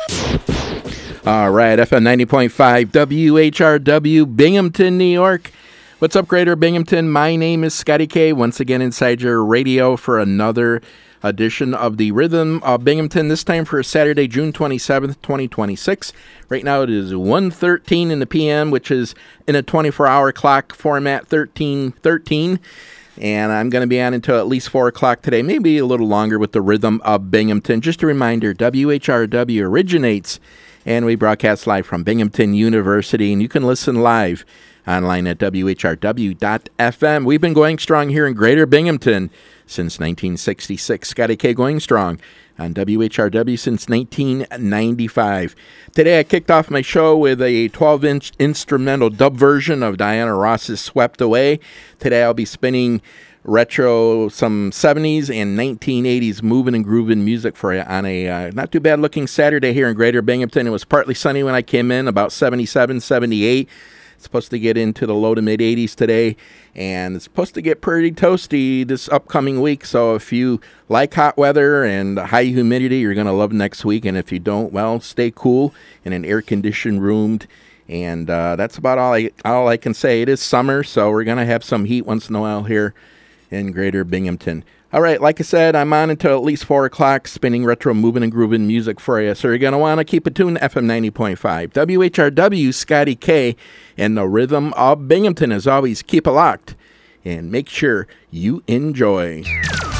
All right, FM 90.5 WHRW, Binghamton, New York. What's up, Greater Binghamton? My name is Scotty K, once again inside your radio for another edition of the Rhythm of Binghamton, this time for Saturday, June 27th, 2026. Right now it is 1:13 in the p.m., which is in a 24-hour clock format, 13:13. And I'm going to be on until at least 4 o'clock today, maybe a little longer with the Rhythm of Binghamton. Just a reminder, WHRW originates, and we broadcast live from Binghamton University, and you can listen live online at WHRW.FM. We've been going strong here in Greater Binghamton since 1966. Scotty K going strong on WHRW since 1995. Today I kicked off my show with a 12-inch instrumental dub version of Diana Ross's Swept Away. Today I'll be spinning retro, some 70s and 1980s moving and grooving music for you on a not too bad looking Saturday here in Greater Binghamton. It was partly sunny when I came in, about 77, 78. It's supposed to get into the low to mid 80s today, and it's supposed to get pretty toasty this upcoming week. So if you like hot weather and high humidity, you're going to love next week. And if you don't, well, stay cool in an air-conditioned room. And that's about all I can say. It is summer, so we're going to have some heat once in a while here in Greater Binghamton. All right, like I said, I'm on until at least 4 o'clock, spinning retro, moving, and grooving music for you. So you're going to want to keep it tuned to FM 90.5. WHRW, Scotty K, and the Rhythm of Binghamton. As always, keep it locked and make sure you enjoy.